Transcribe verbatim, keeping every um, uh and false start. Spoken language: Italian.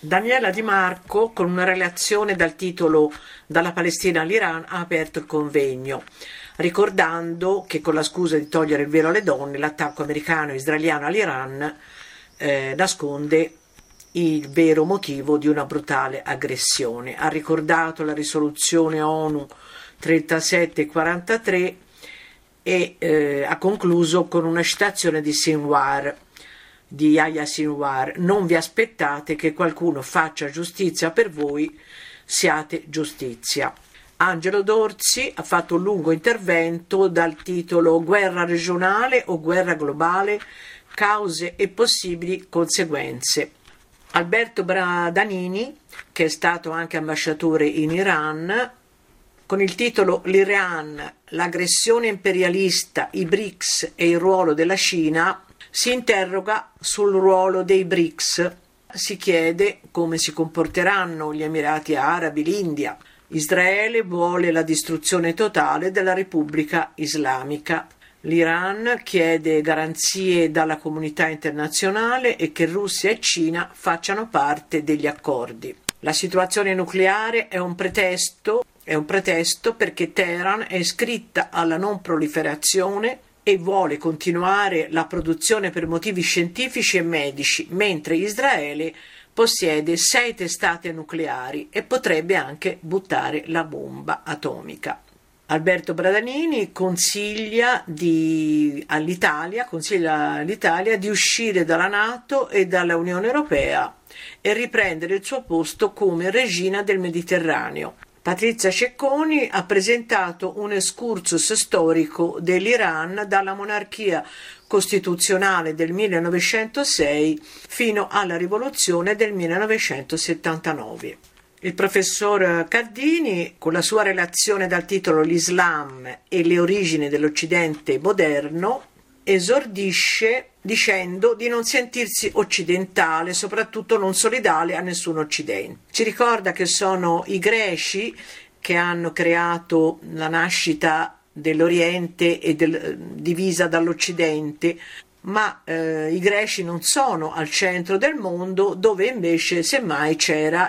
Daniela Di Marco, con una relazione dal titolo "Dalla Palestina all'Iran", ha aperto il convegno, ricordando che con la scusa di togliere il velo alle donne, l'attacco americano e israeliano all'Iran eh, nasconde il vero motivo di una brutale aggressione. Ha ricordato la risoluzione ONU trentasette quarantatré e eh, ha concluso con una citazione di Sinwar, di Yahya Sinwar: "Non vi aspettate che qualcuno faccia giustizia per voi, siate giustizia". Angelo Dorzi ha fatto un lungo intervento dal titolo "Guerra regionale o guerra globale? Cause e possibili conseguenze". Alberto Bradanini, che è stato anche ambasciatore in Iran, con il titolo "L'Iran, l'aggressione imperialista, i B R I C S e il ruolo della Cina", si interroga sul ruolo dei B R I C S. Si chiede come si comporteranno gli Emirati Arabi, l'India. Israele vuole la distruzione totale della Repubblica Islamica. L'Iran chiede garanzie dalla comunità internazionale e che Russia e Cina facciano parte degli accordi. La situazione nucleare è un pretesto, è un pretesto perché Teheran è iscritta alla non proliferazione e vuole continuare la produzione per motivi scientifici e medici, mentre Israele possiede sei testate nucleari e potrebbe anche buttare la bomba atomica. Alberto Bradanini consiglia di, all'Italia, consiglia all'Italia di uscire dalla NATO e dalla Unione Europea e riprendere il suo posto come regina del Mediterraneo. Patrizia Cecconi ha presentato un excursus storico dell'Iran dalla monarchia costituzionale del millenovecentosei fino alla rivoluzione del millenovecentosettantanove. Il professor Cardini, con la sua relazione dal titolo "L'Islam e le origini dell'Occidente moderno", esordisce dicendo di non sentirsi occidentale, soprattutto non solidale a nessun occidente. Ci ricorda che sono i greci che hanno creato la nascita dell'Oriente e del, divisa dall'Occidente, ma eh, i greci non sono al centro del mondo, dove invece semmai c'era